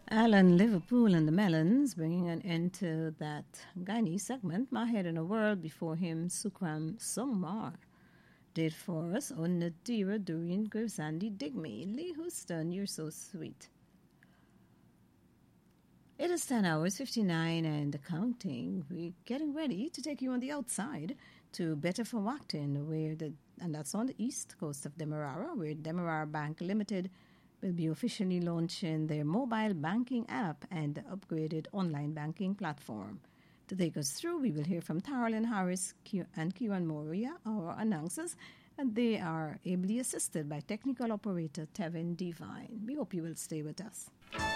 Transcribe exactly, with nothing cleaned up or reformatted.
Alan Liverpool and the Melons, bringing an end to that Guyanese segment. My Head in a World, before him, Sukram Songmar. Did for us on Nadira Durian Gravesandi Digme. Lee Houston, you're so sweet. It is ten hours fifty-nine and counting. We're getting ready to take you on the outside to Better for Wacton, where the and that's on the east coast of Demerara, where Demerara Bank Limited will be officially launching their mobile banking app and upgraded online banking platform. To take us through, we will hear from Tarlin Harris and Kieran Moria, our announcers, and they are ably assisted by technical operator Tevin Devine. We hope you will stay with us.